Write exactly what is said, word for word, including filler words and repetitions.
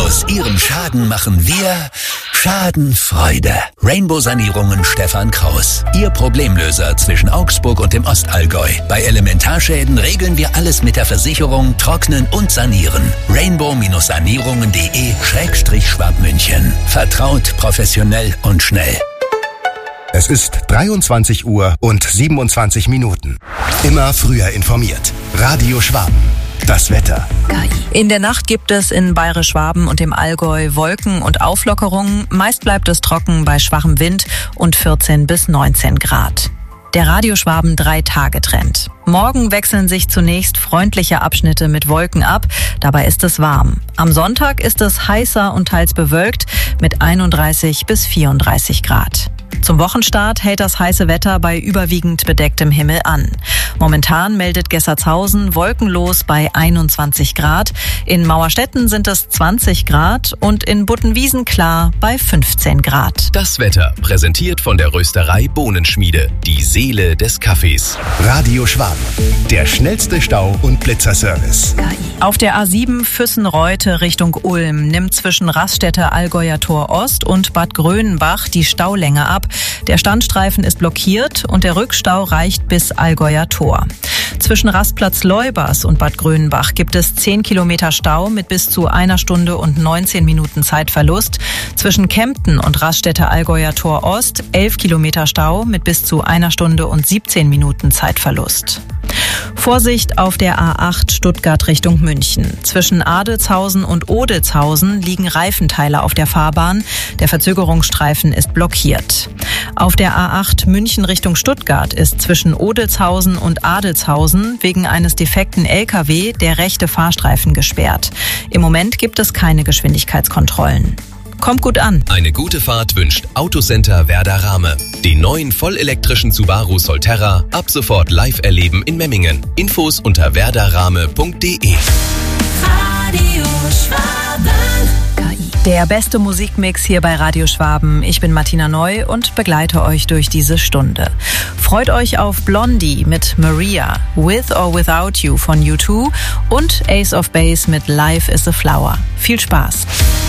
Aus Ihrem Schaden machen wir Schadenfreude. Rainbow Sanierungen Stefan Kraus. Ihr Problemlöser zwischen Augsburg und dem Ostallgäu. Bei Elementarschäden regeln wir alles mit der Versicherung, trocknen und sanieren. Rainbow-Sanierungen.de Schrägstrich Schwabmünchen. Vertraut, professionell und schnell. Es ist dreiundzwanzig Uhr und siebenundzwanzig Minuten. Immer früher informiert. Radio Schwaben. Das Wetter. In der Nacht gibt es in Bayerisch-Schwaben und dem Allgäu Wolken und Auflockerungen. Meist bleibt es trocken bei schwachem Wind und vierzehn bis neunzehn Grad. Der Radio Schwaben Drei-Tage-Trend. Morgen wechseln sich zunächst freundliche Abschnitte mit Wolken ab. Dabei ist es warm. Am Sonntag ist es heißer und teils bewölkt mit einunddreißig bis vierunddreißig Grad. Zum Wochenstart hält das heiße Wetter bei überwiegend bedecktem Himmel an. Momentan meldet Gessertshausen wolkenlos bei einundzwanzig Grad. In Mauerstetten sind es zwanzig Grad und in Buttenwiesen klar bei fünfzehn Grad. Das Wetter präsentiert von der Rösterei Bohnenschmiede. Die Seele des Kaffees. Radio Schwaben. Der schnellste Stau- und Blitzerservice. Auf der A sieben Füssen-Reute Richtung Ulm nimmt zwischen Raststätte Allgäuer Tor Ost und Bad Grönenbach die Staulänge ab. Der Standstreifen ist blockiert und der Rückstau reicht bis Allgäuer Tor. Zwischen Rastplatz Leubers und Bad Grönenbach gibt es zehn Kilometer Stau mit bis zu einer Stunde und neunzehn Minuten Zeitverlust. Zwischen Kempten und Raststätte Allgäuer Tor Ost elf Kilometer Stau mit bis zu einer Stunde und siebzehn Minuten Zeitverlust. Vorsicht auf der A acht Stuttgart Richtung München. Zwischen Adelzhausen und Odelzhausen liegen Reifenteile auf der Fahrbahn. Der Verzögerungsstreifen ist blockiert. Auf der A acht München Richtung Stuttgart ist zwischen Odelzhausen und Adelzhausen wegen eines defekten L K W der rechte Fahrstreifen gesperrt. Im Moment gibt es keine Geschwindigkeitskontrollen. Kommt gut an. Eine gute Fahrt wünscht Autocenter Werder Rahme. Den neuen vollelektrischen Subaru Solterra ab sofort live erleben in Memmingen. Infos unter werderrahme punkt de. Radio Schwaben. Der beste Musikmix hier bei Radio Schwaben. Ich bin Martina Neu und begleite euch durch diese Stunde. Freut euch auf Blondie mit Maria, With or Without You von U zwei und Ace of Base mit Life is a Flower. Viel Spaß.